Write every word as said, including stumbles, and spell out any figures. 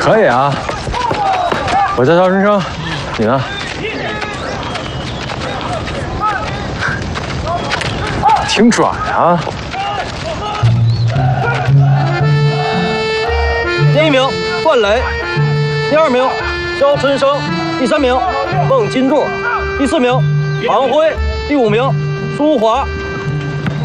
可以啊，我叫赵春生，你呢？挺拽啊！ 第一名段磊，第二名肖春生，第三名孟金柱，第四名庞辉，第五名苏华。